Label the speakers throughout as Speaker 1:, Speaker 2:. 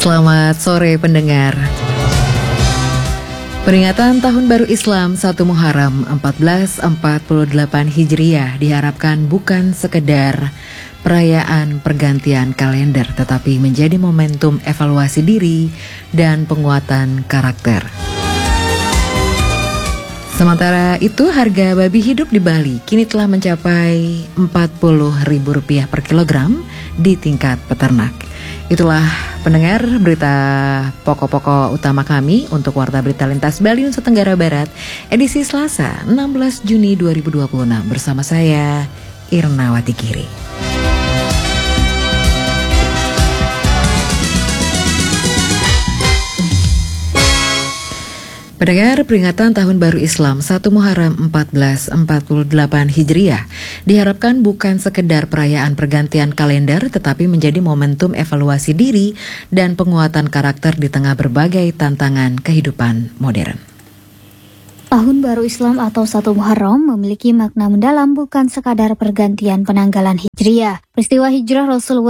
Speaker 1: Selamat sore pendengar. Peringatan Tahun Baru Islam 1 Muharram 1448 Hijriah diharapkan bukan sekedar perayaan pergantian kalender, tetapi menjadi momentum evaluasi diri dan penguatan karakter. Sementara itu, harga babi hidup di Bali kini telah mencapai Rp40.000 per kilogram di tingkat peternak. Itulah pendengar berita pokok-pokok utama kami untuk Warta Berita Lintas Bali Nusa Tenggara Barat edisi Selasa 16 Juni 2026 bersama saya Irnawati Giri. Pendengar, peringatan Tahun Baru Islam 1 Muharram 1448 Hijriah diharapkan bukan sekedar perayaan pergantian kalender, tetapi menjadi momentum evaluasi diri dan penguatan karakter di tengah berbagai tantangan kehidupan modern.
Speaker 2: Tahun Baru Islam atau 1 Muharram memiliki makna mendalam, bukan sekadar pergantian penanggalan Hijriah. Peristiwa hijrah Rasulullah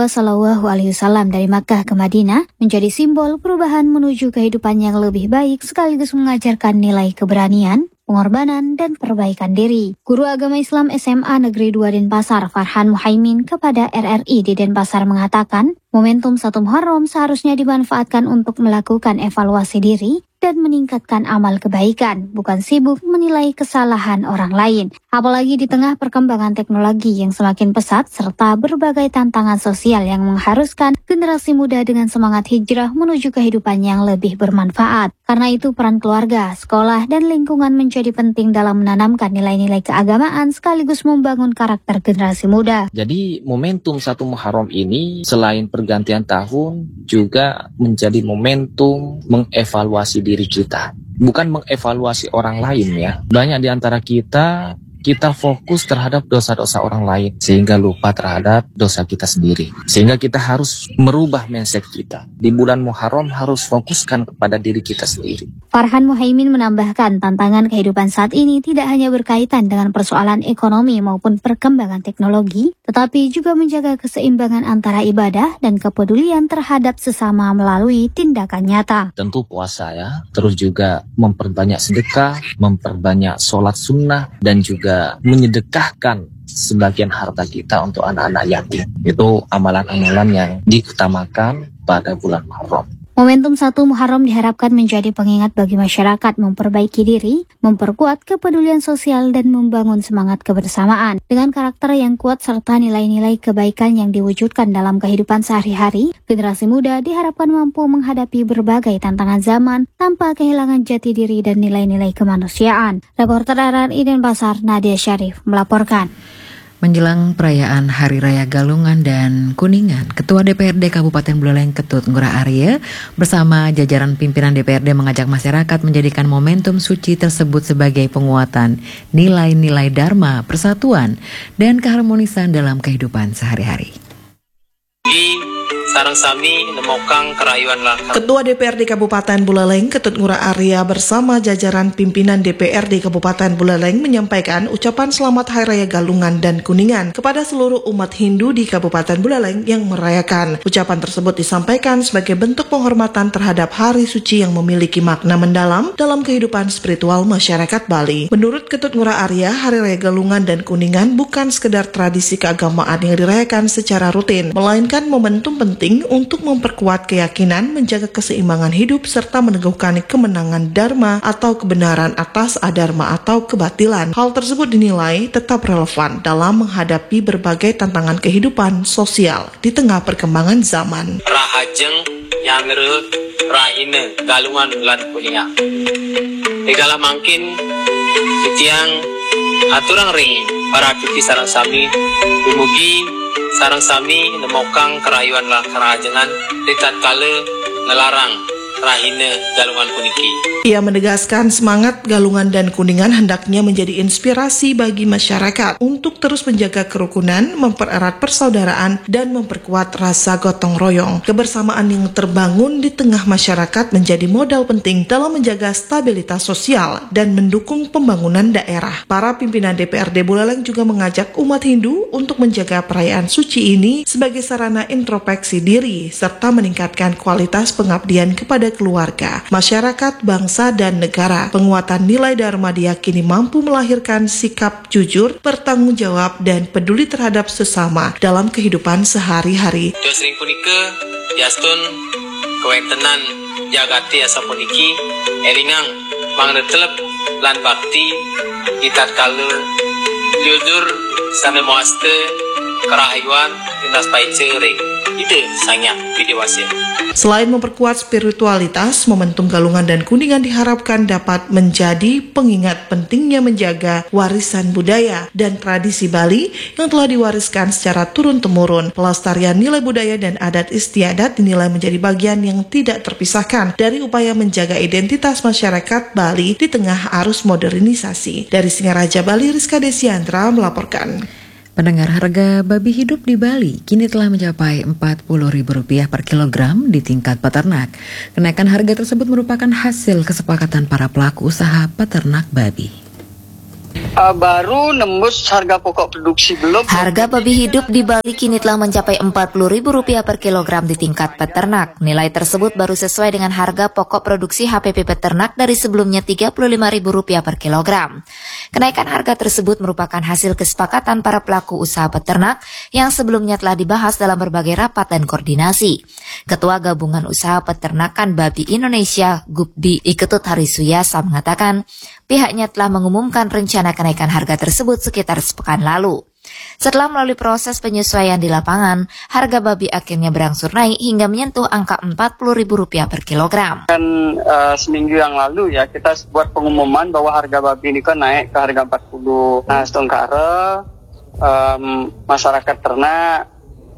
Speaker 2: SAW dari Makkah ke Madinah menjadi simbol perubahan menuju kehidupan yang lebih baik, sekaligus mengajarkan nilai keberanian, pengorbanan, dan perbaikan diri. Guru Agama Islam SMA Negeri 2 Denpasar, Farhan Muhaimin, kepada RRI di Denpasar mengatakan, momentum 1 Muharram seharusnya dimanfaatkan untuk melakukan evaluasi diri dan meningkatkan amal kebaikan, bukan sibuk menilai kesalahan orang lain. Apalagi di tengah perkembangan teknologi yang semakin pesat serta berbagai tantangan sosial yang mengharuskan generasi muda dengan semangat hijrah menuju kehidupan yang lebih bermanfaat. Karena itu peran keluarga, sekolah, dan lingkungan menjadi penting dalam menanamkan nilai-nilai keagamaan sekaligus membangun karakter generasi muda.
Speaker 3: Jadi momentum 1 Muharram ini selain pergantian tahun juga menjadi momentum mengevaluasi diri kita, bukan mengevaluasi orang lain ya. Banyak di antara kita fokus terhadap dosa-dosa orang lain sehingga lupa terhadap dosa kita sendiri. Sehingga kita harus merubah mindset kita. Di bulan Muharram harus fokuskan kepada diri kita sendiri.
Speaker 2: Farhan Muhaimin menambahkan, tantangan kehidupan saat ini tidak hanya berkaitan dengan persoalan ekonomi maupun perkembangan teknologi, tetapi juga menjaga keseimbangan antara ibadah dan kepedulian terhadap sesama melalui tindakan nyata.
Speaker 3: Tentu puasa ya, terus juga memperbanyak sedekah, memperbanyak sholat sunnah, dan juga menyedekahkan sebagian harta kita untuk anak-anak yatim. Itu amalan-amalan yang diutamakan pada bulan Muharram.
Speaker 2: Momentum 1 Muharram diharapkan menjadi pengingat bagi masyarakat memperbaiki diri, memperkuat kepedulian sosial, dan membangun semangat kebersamaan. Dengan karakter yang kuat serta nilai-nilai kebaikan yang diwujudkan dalam kehidupan sehari-hari, generasi muda diharapkan mampu menghadapi berbagai tantangan zaman tanpa kehilangan jati diri dan nilai-nilai kemanusiaan. Reporter RRI Denpasar, Nadia Syarif, melaporkan.
Speaker 1: Menjelang perayaan Hari Raya Galungan dan Kuningan, Ketua DPRD Kabupaten Buleleng Ketut Ngurah Arya bersama jajaran pimpinan DPRD mengajak masyarakat menjadikan momentum suci tersebut sebagai penguatan nilai-nilai dharma, persatuan, dan keharmonisan dalam kehidupan sehari-hari.
Speaker 4: Ketua DPRD Kabupaten Buleleng Ketut Ngurah Arya bersama jajaran pimpinan DPRD Kabupaten Buleleng menyampaikan ucapan selamat Hari Raya Galungan dan Kuningan kepada seluruh umat Hindu di Kabupaten Buleleng yang merayakan. Ucapan tersebut disampaikan sebagai bentuk penghormatan terhadap hari suci yang memiliki makna mendalam dalam kehidupan spiritual masyarakat Bali. Menurut Ketut Ngurah Arya, Hari Raya Galungan dan Kuningan bukan sekedar tradisi keagamaan yang dirayakan secara rutin, melainkan momentum penting untuk memperkuat keyakinan, menjaga keseimbangan hidup, serta meneguhkan kemenangan dharma atau kebenaran atas adharma atau kebatilan. Hal tersebut dinilai tetap relevan dalam menghadapi berbagai tantangan kehidupan sosial di tengah perkembangan zaman.
Speaker 5: Rahajeng nyamere rahine galungan lan kuningan. Egala mangkin sitiang aturang ring para piti sarang sami umugi sarang sami nemokang kerayuan lah kerajengan dekat kala ngelarang rahina galungan puniki.
Speaker 4: Ia menegaskan semangat Galungan dan Kuningan hendaknya menjadi inspirasi bagi masyarakat untuk terus menjaga kerukunan, mempererat persaudaraan, dan memperkuat rasa gotong royong. Kebersamaan yang terbangun di tengah masyarakat menjadi modal penting dalam menjaga stabilitas sosial dan mendukung pembangunan daerah. Para pimpinan DPRD Buleleng juga mengajak umat Hindu untuk menjaga perayaan suci ini sebagai sarana introspeksi diri serta meningkatkan kualitas pengabdian kepada keluarga, masyarakat, bangsa, dan negara. Penguatan nilai Dharma diyakini mampu melahirkan sikap jujur, bertanggung jawab, dan peduli terhadap sesama dalam kehidupan sehari-hari.
Speaker 5: Josring punika yastun kewentenan jagati asa puniki elingang mangretelep lan bakti kitat kalur jujur sampai muaste kerahayuan lintas paice ring ide sanya bidewasya.
Speaker 4: Selain memperkuat spiritualitas, momentum Galungan dan Kuningan diharapkan dapat menjadi pengingat pentingnya menjaga warisan budaya dan tradisi Bali yang telah diwariskan secara turun-temurun. Pelestarian nilai budaya dan adat istiadat dinilai menjadi bagian yang tidak terpisahkan dari upaya menjaga identitas masyarakat Bali di tengah arus modernisasi. Dari Singaraja Bali, Rizka Desiandra melaporkan.
Speaker 1: Pendengar, harga babi hidup di Bali kini telah mencapai Rp40.000 per kilogram di tingkat peternak. Kenaikan harga tersebut merupakan hasil kesepakatan para pelaku usaha peternak babi.
Speaker 6: Baru nembus harga pokok produksi belum.
Speaker 7: Harga babi hidup di Bali kini telah mencapai Rp40.000 per kilogram di tingkat peternak. Nilai tersebut baru sesuai dengan harga pokok produksi HPP peternak dari sebelumnya Rp35.000 per kilogram. Kenaikan harga tersebut merupakan hasil kesepakatan para pelaku usaha peternak yang sebelumnya telah dibahas dalam berbagai rapat dan koordinasi. Ketua Gabungan Usaha Peternakan Babi Indonesia (GUPBI) Iketut Harisuyasa mengatakan pihaknya telah mengumumkan rencana kenaikan harga tersebut sekitar sepekan lalu. Setelah melalui proses penyesuaian di lapangan, harga babi akhirnya berangsur naik hingga menyentuh angka Rp40.000 per kilogram.
Speaker 6: Kan seminggu yang lalu ya kita buat pengumuman bahwa harga babi ini kan naik ke harga 40. Nah, setengkara masyarakat ternak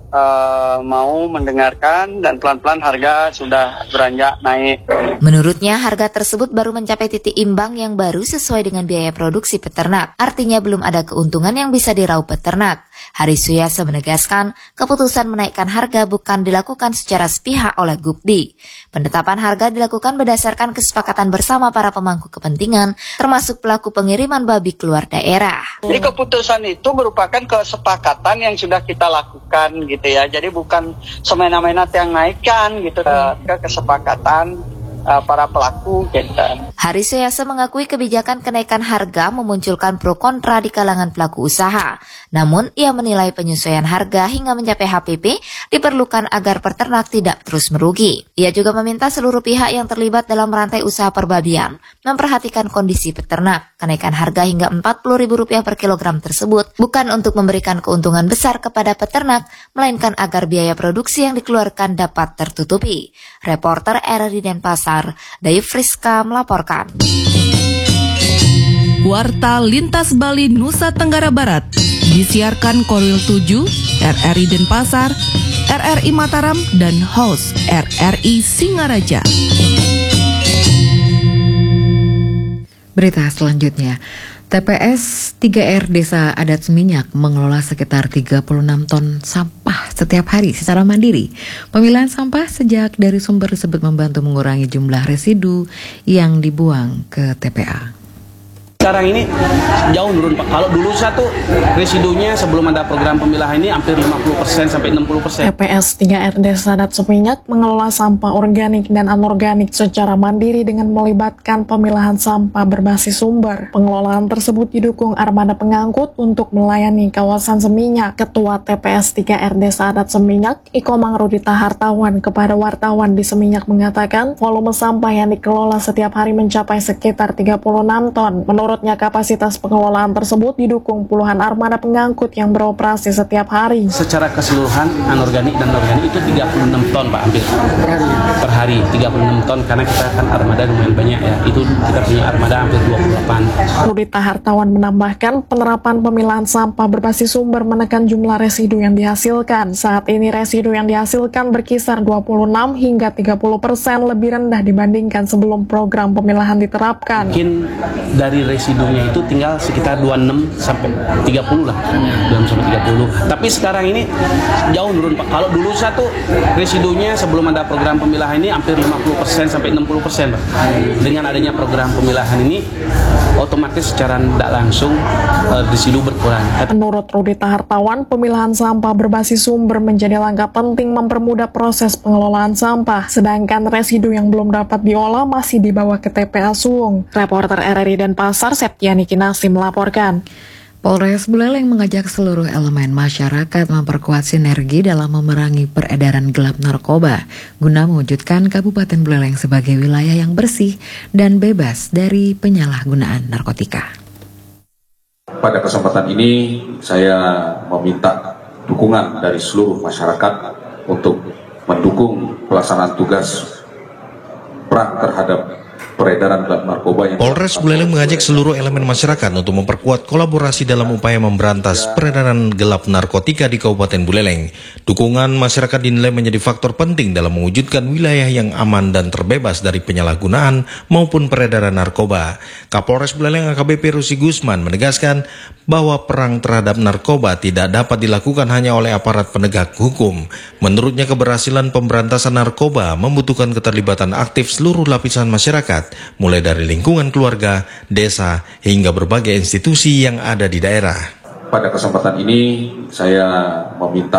Speaker 6: mau mendengarkan dan pelan-pelan harga sudah beranjak naik.
Speaker 7: Menurutnya harga tersebut baru mencapai titik imbang yang baru sesuai dengan biaya produksi peternak. Artinya belum ada keuntungan yang bisa diraup peternak. Harisuyasa menegaskan keputusan menaikkan harga bukan dilakukan secara sepihak oleh GUPBI. Penetapan harga dilakukan berdasarkan kesepakatan bersama para pemangku kepentingan termasuk pelaku pengiriman babi keluar daerah.
Speaker 6: Jadi keputusan itu merupakan kesepakatan yang sudah kita lakukan gitu ya. Jadi bukan semena-mena yang naikkan gitu, ke kesepakatan para pelaku gitu.
Speaker 7: Harisuyasa mengakui kebijakan kenaikan harga memunculkan pro kontra di kalangan pelaku usaha. Namun ia menilai penyesuaian harga hingga mencapai HPP diperlukan agar peternak tidak terus merugi. Ia juga meminta seluruh pihak yang terlibat dalam rantai usaha perbabian memperhatikan kondisi peternak. Kenaikan harga hingga Rp40.000 per kilogram tersebut bukan untuk memberikan keuntungan besar kepada peternak, melainkan agar biaya produksi yang dikeluarkan dapat tertutupi. Reporter RRI Denpasar, Dayif Friska melaporkan.
Speaker 8: Warta Lintas Bali Nusa Tenggara Barat disiarkan Korwil 7, RRI Denpasar, RRI Mataram, dan host RRI Singaraja.
Speaker 1: Berita selanjutnya, TPS 3R Desa Adat Seminyak mengelola sekitar 36 ton sampah setiap hari secara mandiri. Pemilahan sampah sejak dari sumber tersebut membantu mengurangi jumlah residu yang dibuang ke TPA.
Speaker 9: Sekarang ini jauh menurun Pak. Kalau dulu satu residunya sebelum ada program pemilahan ini hampir 50% sampai 60%.
Speaker 10: TPS 3R Desa Adat Seminyak mengelola sampah organik dan anorganik secara mandiri dengan melibatkan pemilahan sampah berbasis sumber. Pengelolaan tersebut didukung armada pengangkut untuk melayani kawasan Seminyak. Ketua TPS 3R Desa Adat Seminyak, Iko Mangrudita Hartawan, kepada wartawan di Seminyak mengatakan volume sampah yang dikelola setiap hari mencapai sekitar 36 ton. Menurut Menurutnya, kapasitas pengelolaan tersebut didukung puluhan armada pengangkut yang beroperasi setiap hari.
Speaker 9: Secara keseluruhan anorganik dan organik itu 36 ton Pak, hampir per hari 36 ton, karena kita kan armada lumayan banyak ya, itu kita punya armada hampir 28.
Speaker 10: Rudita Hartawan menambahkan, penerapan pemilahan sampah berbasis sumber menekan jumlah residu yang dihasilkan. Saat ini residu yang dihasilkan berkisar 26 hingga 30% lebih rendah dibandingkan sebelum program pemilahan diterapkan.
Speaker 9: Mungkin dari residunya itu tinggal sekitar 26 sampai 30 lah, 26 sampai 30. Tapi sekarang ini jauh turun Pak. Kalau dulu satu residunya sebelum ada program pemilahan ini hampir 50% sampai 60% Pak. Dengan adanya program pemilahan ini otomatis secara tidak langsung residu berkurang.
Speaker 10: Menurut Rudita Hartawan, pemilahan sampah berbasis sumber menjadi langkah penting mempermudah proses pengelolaan sampah, sedangkan residu yang belum dapat diolah masih dibawa ke TPA Suwung. Reporter RRI Denpasar, Septiani Kinasi melaporkan.
Speaker 1: Polres Buleleng mengajak seluruh elemen masyarakat memperkuat sinergi dalam memerangi peredaran gelap narkoba guna mewujudkan Kabupaten Buleleng sebagai wilayah yang bersih dan bebas dari penyalahgunaan narkotika.
Speaker 11: Pada kesempatan ini saya meminta dukungan dari seluruh masyarakat untuk mendukung pelaksanaan tugas perang terhadap peredaran gelap narkoba.
Speaker 12: Polres Buleleng mengajak seluruh elemen masyarakat untuk memperkuat kolaborasi dalam upaya memberantas peredaran gelap narkotika di Kabupaten Buleleng. Dukungan masyarakat dinilai menjadi faktor penting dalam mewujudkan wilayah yang aman dan terbebas dari penyalahgunaan maupun peredaran narkoba. Kapolres Buleleng AKBP Rusi Gusman menegaskan bahwa perang terhadap narkoba tidak dapat dilakukan hanya oleh aparat penegak hukum. Menurutnya, keberhasilan pemberantasan narkoba membutuhkan keterlibatan aktif seluruh lapisan masyarakat, mulai dari lingkungan keluarga, desa, hingga berbagai institusi yang ada di daerah.
Speaker 11: Pada kesempatan ini saya meminta